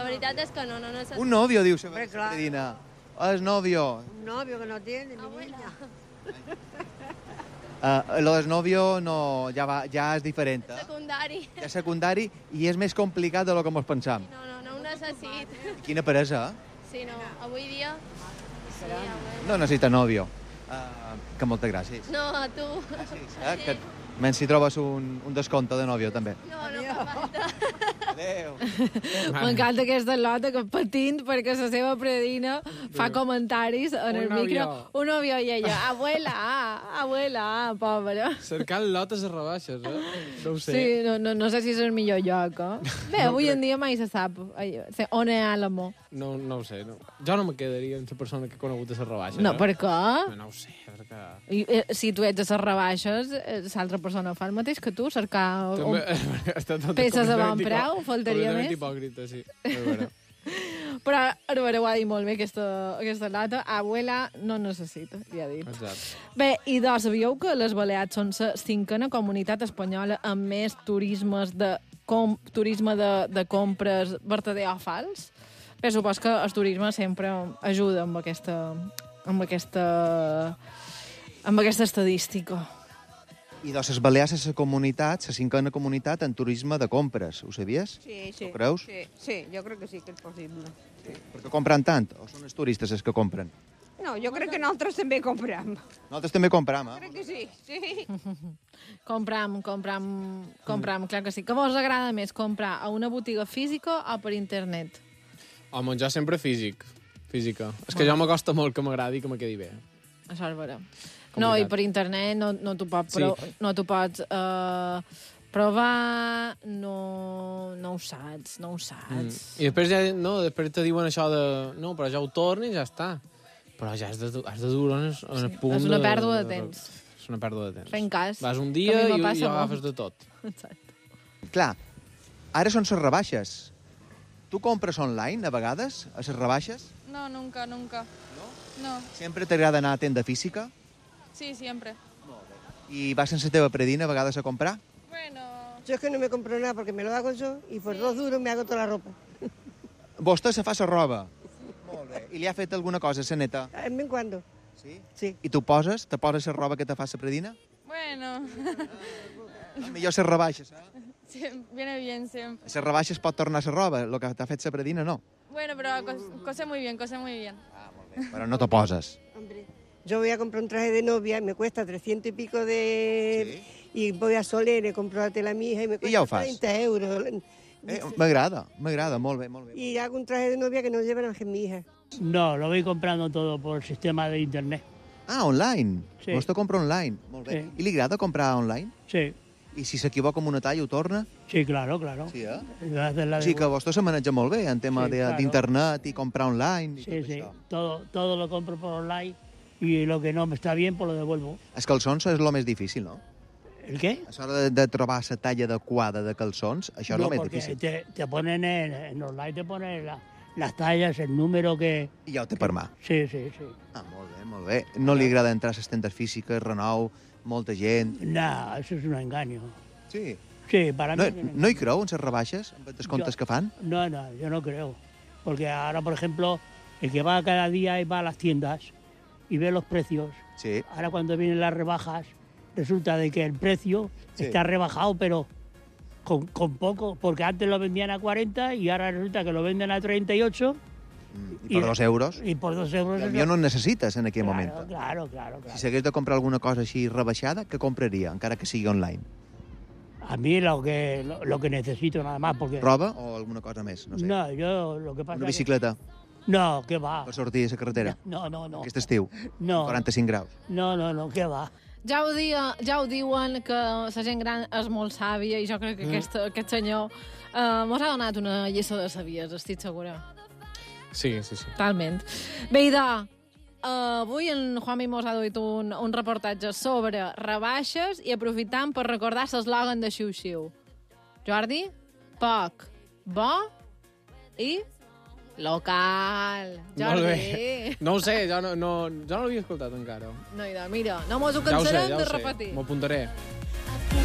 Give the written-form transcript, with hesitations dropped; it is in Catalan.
La veritat és que no necessito. Un novio, diu Predina. Es novio. Un novio que no tiene, mi niña. Lo del novio no, ja és diferent. Secundari. Ja és secundari i és més complicat de lo que ens pensam. No ho necessit. Quina peresa, Sí, no, avui dia... Sí, No necessita novio. Que moltes gràcies. No, a tu. Que menys si trobes un descompte de novio, també. No fa falta. Adéu. M'encanta aquesta lota que patint perquè la seva predina fa comentaris en el micro. Un novio i ella, abuela, pobra. Cercant lotes a rebaixes, No ho sé. Sí, no sé si és el millor lloc, Bé, avui en dia mai se sap on hi ha l'amor. No ho sé. No. Jo no me quedaria amb la persona que he conegut a les rebaixes. No, per què? No ho sé, perquè... I, si tu ets a les rebaixes, l'altra persona fa el mateix que tu, cercar peces a bon preu, faltaria més. Completament hipòcrita, sí. Però Arbara ho ha dit molt bé, aquesta lata. Abuela no necessita, ja ha dit. Exacte. Bé, i sabíeu que les Balears són la 5a comunitat espanyola amb més turisme de compres verdader o fals? Bé, supos que el turisme sempre ajuda amb aquesta estadística. I de les Balears és la 5a comunitat en turisme de compres. Ho sabies? Sí. Ho creus? Sí, jo crec que sí que és possible. Sí. Perquè compren tant? O són els turistes els que compren? No, jo crec que nosaltres també comprem. Nosaltres també compram, Crec que sí. Compram, clar que sí. Què vos agrada més, comprar a una botiga física o per internet? Home, jo sempre física. És que jo m'acosta molt que m'agradi i que me quedi bé. Això és vera. No, i per internet no t'ho pots provar, no ho saps. I després te diuen això de... No, però ja ho torni i ja està. Però ja has de dur en el punt... És una pèrdua de temps. És una pèrdua de temps. Fent cas. Vas un dia i agafes de tot. Exacte. Clar, ara són les rebaixes. Tu compres online, a vegades, a les rebaixes? No, nunca. No. Sempre t'agrada anar a tenda física? Sí, siempre. ¿Y vas sense teva predina a vegades a comprar? Bueno... Yo es que no me compro nada porque me lo hago yo y por 2 duros me hago toda la ropa. Vostè se fa la roba? Molt bé. I li ha fet alguna cosa, la neta? De vez en cuando. Sí? Sí. I te poses la roba que te fa la predina? Bueno... Millor les rebaixes, Sí, viene bien siempre. Les rebaixes pot tornar la roba, el que t'ha fet la predina no. Bueno, pero cose muy bien. Ah, molt bé. Però no te poses. Hombre, yo voy a comprar un traje de novia y me cuesta 300 y pico de... Sí? Y voy a Soler y compro la tela a mi hija y me I ja ho cuesta fas. 30 euros. M'agrada, molt bé. Y hago un traje de novia que no lleva nada mi hija. No, lo voy comprando todo por sistema de internet. Ah, online. Sí. Vostè compra online. Molt bé. Sí. I li agrada comprar online? Sí, I si s'equivoca amb una talla ho torna? sí, claro. Sí, eh? O Sí, que vostè se maneja molt bé en tema Sí, claro. d'internet i comprar online. I Sí, tot sí, això. todo lo compro por online y lo que no me está bien, pues lo devuelvo. Els calçons és el més difícil, no? ¿El qué? A l'hora de trobar la talla adequada de calçons, això és No, el més porque difícil. te ponen en online, te ponen las tallas, el número que... I ja ho té per mà. Sí. Ah, molt bé. No li agrada entrar a les tendes físiques, renou, molta gent... No, eso es un engaño. Sí. Sí, para mí... No hi creu en les rebaixes, en els descomptes que fan? No, yo no creo. Porque ahora, por ejemplo, el que va cada día y va a las tiendas y ve los precios, Sí. ahora cuando vienen las rebajas, resulta de que el precio Sí. está rebajado, pero con poco, porque antes lo vendían a 40 y ahora resulta que lo venden a 38. I per 2 euros? Y por 2 euros... Potser no en necessites en aquell moment. Claro. Si s'hagués de comprar alguna cosa així rebaixada, què compraria, encara que sigui online? A mí lo que necesito nada más, porque... Roba o alguna cosa més? No sé. No, yo lo que pasa Una es que- bicicleta No, ¿qué va? per sortir a la carretera? No. Aquest estiu? No. 45 graus. No, ¿qué va? Ja ho diuen que la gent gran és molt sàvia i jo crec que aquest senyor mos ha donat una lliçó de savies, estic segura. Sí. Totalment. Bé, idò, avui en Juanmi mos ha duit un reportatge sobre rebaixes i aprofitant per recordar l'eslògan de Xiu-Xiu. Jordi, poc, bo i local. Jordi. Molt bé. No ho sé, jo no l'havia escoltat encara. No, idò, mira, no mos ho Ja ho sé, cansarem ja de ho sé. repetir. M'ho apuntaré.